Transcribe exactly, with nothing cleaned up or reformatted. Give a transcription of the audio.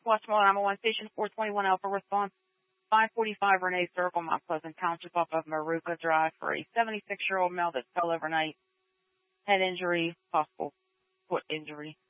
Westmore nine one one Station four twenty-one Alpha Response. five forty-five Renee Circle, Mount Pleasant Township off of Maruka Drive for a seventy-six-year-old male that fell overnight. Head injury, possible foot injury.